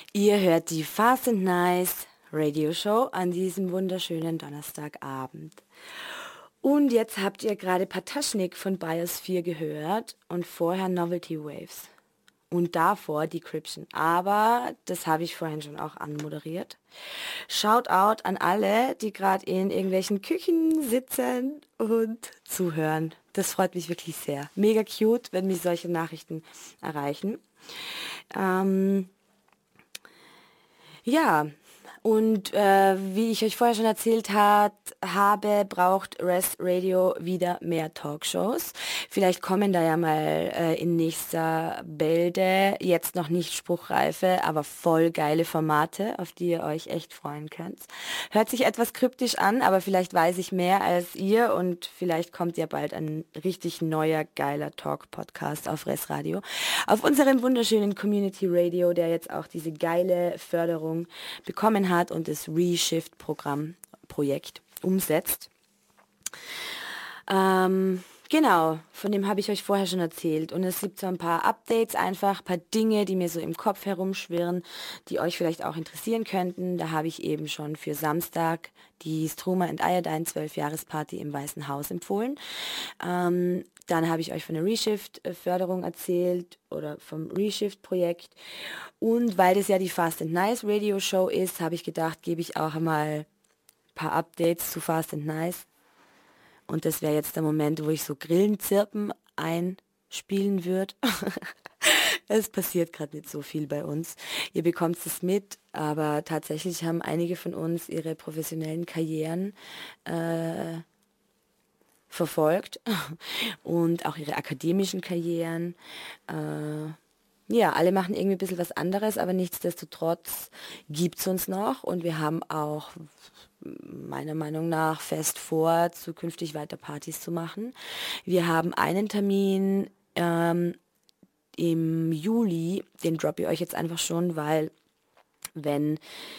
Ihr hört die Fast and Nice Radio Show an diesem wunderschönen Donnerstagabend. Und jetzt habt ihr gerade Pataschnik von Biosphere gehört und vorher Novelty Waves. Und davor Decryption. Aber das habe ich vorhin schon auch anmoderiert. Shoutout an alle, die gerade in irgendwelchen Küchen sitzen und zuhören. Das freut mich wirklich sehr. Mega cute, wenn mich solche Nachrichten erreichen. Ja, und wie ich euch vorher schon erzählt habe, braucht Res Radio wieder mehr Talkshows. Vielleicht kommen da ja mal in nächster Bälde, jetzt noch nicht spruchreife, aber voll geile Formate, auf die ihr euch echt freuen könnt. Hört sich etwas kryptisch an, aber vielleicht weiß ich mehr als ihr und vielleicht kommt ja bald ein richtig neuer, geiler Talk-Podcast auf Res Radio. Auf unserem wunderschönen Community Radio, der jetzt auch diese geile Förderung bekommen hat und das Reshift-Projekt umsetzt. Genau, von dem habe ich euch vorher schon erzählt. Und es gibt so ein paar Updates, einfach ein paar Dinge, die mir so im Kopf herumschwirren, die euch vielleicht auch interessieren könnten. Da habe ich eben schon für Samstag die Struma and Iodine 12-Jahres-Party im Weißen Haus empfohlen. Dann habe ich euch von der Reshift-Förderung erzählt oder vom Reshift-Projekt. Und weil das ja die Fast and Nice Radio Show ist, habe ich gedacht, gebe ich auch einmal ein paar Updates zu Fast and Nice. Und das wäre jetzt der Moment, wo ich so Grillenzirpen einspielen würde. Es passiert gerade nicht so viel bei uns. Ihr bekommt es mit, aber tatsächlich haben einige von uns ihre professionellen Karrieren verfolgt und auch ihre akademischen Karrieren. Ja, alle machen irgendwie ein bisschen was anderes, aber nichtsdestotrotz gibt es uns noch und wir haben auch meiner Meinung nach fest vor, zukünftig weiter Partys zu machen. Wir haben einen Termin im Juli, den droppe ich euch jetzt einfach schon, weil wenn,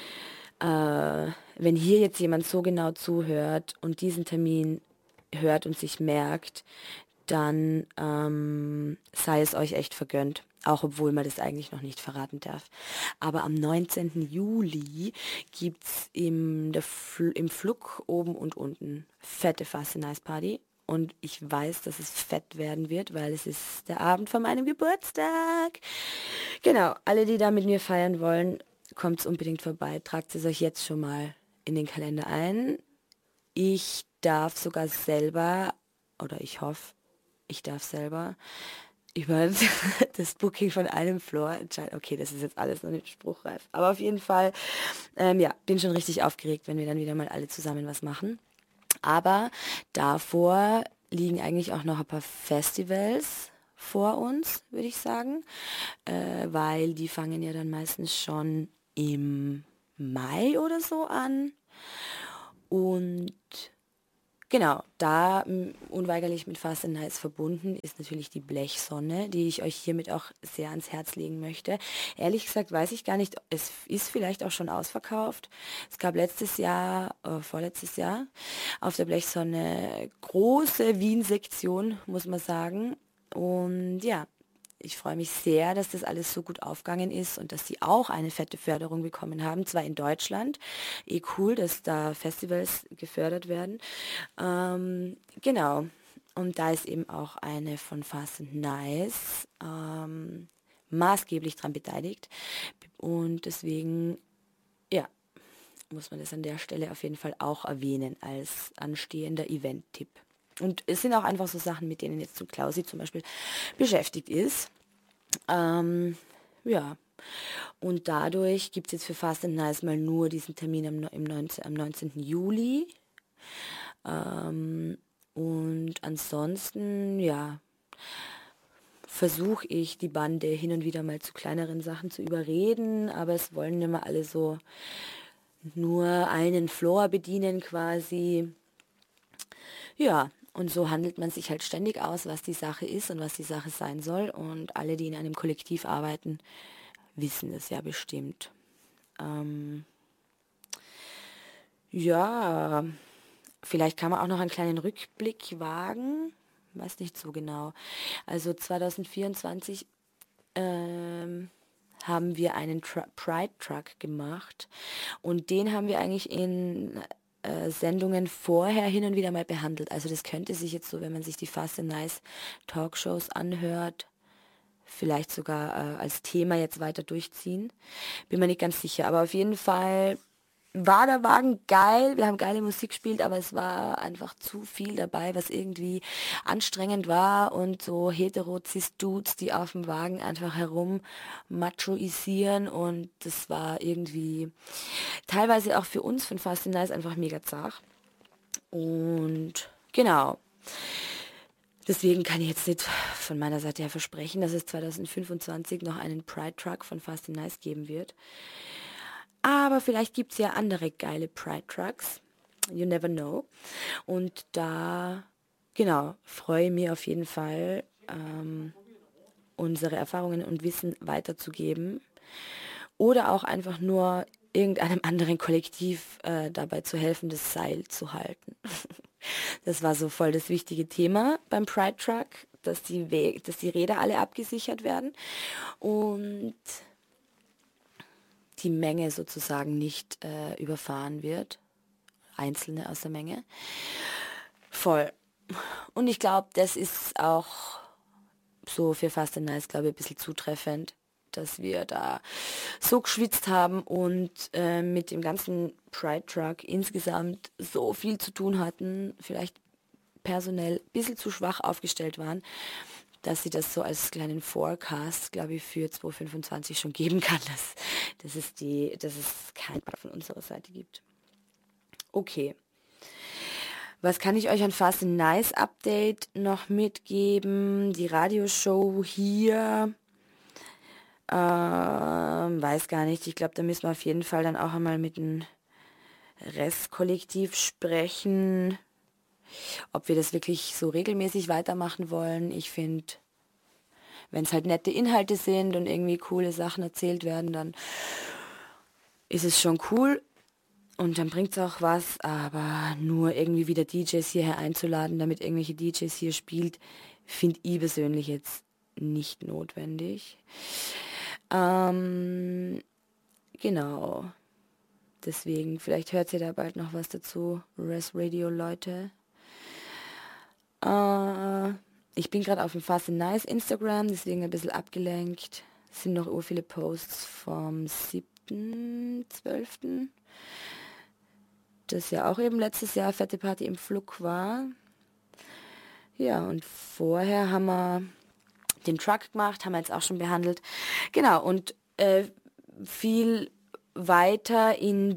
wenn hier jetzt jemand so genau zuhört und diesen Termin hört und sich merkt, dann sei es euch echt vergönnt. Auch obwohl man das eigentlich noch nicht verraten darf. Aber am 19. Juli gibt es im Flug oben und unten fette Fast and Nice Party. Und ich weiß, dass es fett werden wird, weil es ist der Abend von meinem Geburtstag. Genau, alle, die da mit mir feiern wollen, kommt unbedingt vorbei. Tragt es euch jetzt schon mal in den Kalender ein. Ich darf sogar selber, oder ich hoffe, ich darf selber über das Booking von einem Floor entscheiden. Okay, das ist jetzt alles noch nicht spruchreif. Aber auf jeden Fall, ja, bin schon richtig aufgeregt, wenn wir dann wieder mal alle zusammen was machen. Aber davor liegen eigentlich auch noch ein paar Festivals vor uns, würde ich sagen, weil die fangen ja dann meistens schon im Mai oder so an. Und genau, da unweigerlich mit Fast and Nice verbunden ist natürlich die Blechsonne, die ich euch hiermit auch sehr ans Herz legen möchte. Ehrlich gesagt weiß ich gar nicht, es ist vielleicht auch schon ausverkauft. Es gab letztes Jahr, vorletztes Jahr, auf der Blechsonne große Wien-Sektion, muss man sagen. Und ja, ich freue mich sehr, dass das alles so gut aufgegangen ist und dass sie auch eine fette Förderung bekommen haben, zwar in Deutschland. Cool, dass da Festivals gefördert werden. Genau. Und da ist eben auch eine von Fast and Nice maßgeblich dran beteiligt. Und deswegen, ja, muss man das an der Stelle auf jeden Fall auch erwähnen als anstehender Event-Tipp. Und es sind auch einfach so Sachen, mit denen jetzt so Klausi zum Beispiel beschäftigt ist. Ja, und dadurch gibt es jetzt für Fast and Nice mal nur diesen Termin am 19. Juli. Und ansonsten, ja, versuche ich die Bande hin und wieder mal zu kleineren Sachen zu überreden, aber es wollen immer alle so nur einen Floor bedienen quasi. Ja, und so handelt man sich halt ständig aus, was die Sache ist und was die Sache sein soll. Und alle, die in einem Kollektiv arbeiten, wissen es ja bestimmt. Ja, vielleicht kann man auch noch einen kleinen Rückblick wagen. Weiß nicht so genau. Also 2024 haben wir einen Pride Truck gemacht und den haben wir eigentlich in Sendungen vorher hin und wieder mal behandelt. Also das könnte sich jetzt so, wenn man sich die Fast and Nice Talkshows anhört, vielleicht sogar als Thema jetzt weiter durchziehen. Bin mir nicht ganz sicher, aber auf jeden Fall war der Wagen geil. Wir haben geile Musik gespielt, aber es war einfach zu viel dabei, was irgendwie anstrengend war und so hetero-cis-Dudes, die auf dem Wagen einfach herum machoisieren und das war irgendwie teilweise auch für uns von Fast and Nice einfach mega zart. Und genau. Deswegen kann ich jetzt nicht von meiner Seite her versprechen, dass es 2025 noch einen Pride Truck von Fast and Nice geben wird. Aber vielleicht gibt es ja andere geile Pride Trucks. You never know. Und da, genau, freue ich mich auf jeden Fall, unsere Erfahrungen und Wissen weiterzugeben. Oder auch einfach nur irgendeinem anderen Kollektiv dabei zu helfen, das Seil zu halten. Das war so voll das wichtige Thema beim Pride Truck, dass die Räder alle abgesichert werden und die Menge sozusagen nicht überfahren wird. Einzelne aus der Menge. Voll. Und ich glaube, das ist auch so für Fast and Nice, glaube ich, ein bisschen zutreffend, dass wir da so geschwitzt haben und mit dem ganzen Pride Truck insgesamt so viel zu tun hatten, vielleicht personell ein bisschen zu schwach aufgestellt waren, dass sie das so als kleinen Forecast, glaube ich, für 2025 schon geben kann, dass es kein Part von unserer Seite gibt. Okay. Was kann ich euch an Fast and Nice Update noch mitgeben? Die Radioshow hier, weiß gar nicht. Ich glaube, da müssen wir auf jeden Fall dann auch einmal mit dem Restkollektiv sprechen, ob wir das wirklich so regelmäßig weitermachen wollen. Ich finde, wenn es halt nette Inhalte sind und irgendwie coole Sachen erzählt werden, dann ist es schon cool. Und dann bringt es auch was, aber nur irgendwie wieder DJs hierher einzuladen, damit irgendwelche DJs hier spielt, finde ich persönlich jetzt nicht notwendig. Genau. Deswegen, vielleicht hört ihr da bald noch was dazu, Res Radio Leute. Ich bin gerade auf dem Fast and Nice Instagram, deswegen ein bisschen abgelenkt. Es sind noch viele Posts vom 7.12., das ja auch eben letztes Jahr Fette Party im Flug war. Ja, und vorher haben wir den Truck gemacht, haben wir jetzt auch schon behandelt. Genau, und viel weiter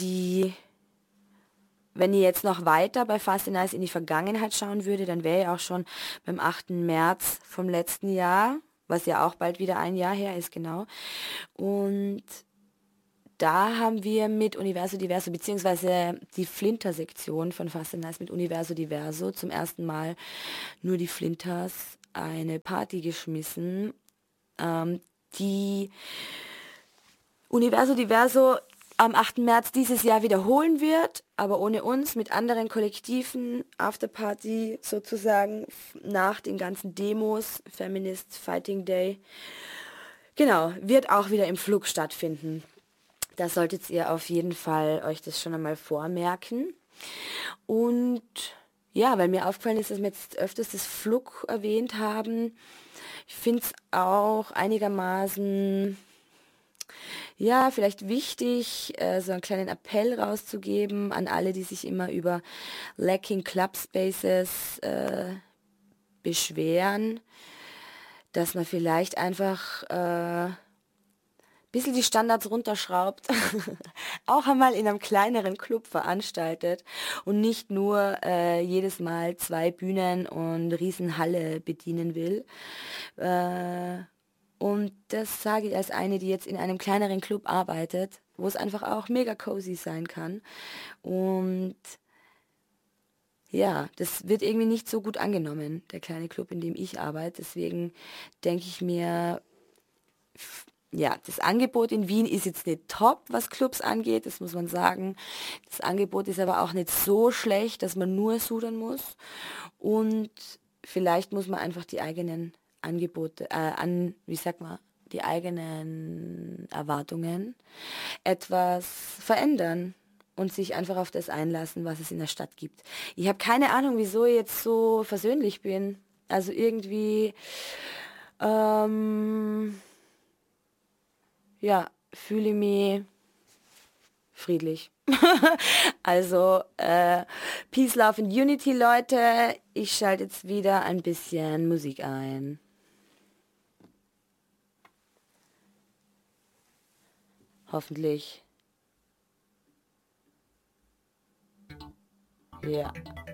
wenn ihr jetzt noch weiter bei Fast and Nice in die Vergangenheit schauen würde, dann wäre ja auch schon beim 8. März vom letzten Jahr, was ja auch bald wieder ein Jahr her ist, genau. Und da haben wir mit Universo Diverso, beziehungsweise die Flinter-Sektion von Fast and Nice mit Universo Diverso zum ersten Mal nur die Flinters eine Party geschmissen, die Universo Diverso am 8. März dieses Jahr wiederholen wird, aber ohne uns, mit anderen Kollektiven, Afterparty sozusagen, nach den ganzen Demos, Feminist Fighting Day. Genau, wird auch wieder im Flug stattfinden. Da solltet ihr auf jeden Fall euch das schon einmal vormerken. Und ja, weil mir aufgefallen ist, dass wir jetzt öfters das Flug erwähnt haben. Ich finde es auch einigermaßen, ja, vielleicht wichtig, so einen kleinen Appell rauszugeben an alle, die sich immer über Lacking Club Spaces beschweren, dass man vielleicht einfach bisschen die Standards runterschraubt, auch einmal in einem kleineren Club veranstaltet und nicht nur jedes Mal 2 Bühnen und Riesenhalle bedienen will. Und das sage ich als eine, die jetzt in einem kleineren Club arbeitet, wo es einfach auch mega cozy sein kann. Und ja, das wird irgendwie nicht so gut angenommen, der kleine Club, in dem ich arbeite. Deswegen denke ich mir, ja, das Angebot in Wien ist jetzt nicht top, was Clubs angeht, das muss man sagen. Das Angebot ist aber auch nicht so schlecht, dass man nur sudern muss. Und vielleicht muss man einfach die eigenen Angebote, die eigenen Erwartungen etwas verändern und sich einfach auf das einlassen, was es in der Stadt gibt. Ich habe keine Ahnung, wieso ich jetzt so versöhnlich bin. Also irgendwie, ja, fühle ich mich friedlich. Also, Peace, Love and Unity, Leute. Ich schalte jetzt wieder ein bisschen Musik ein. Hoffentlich. Ja.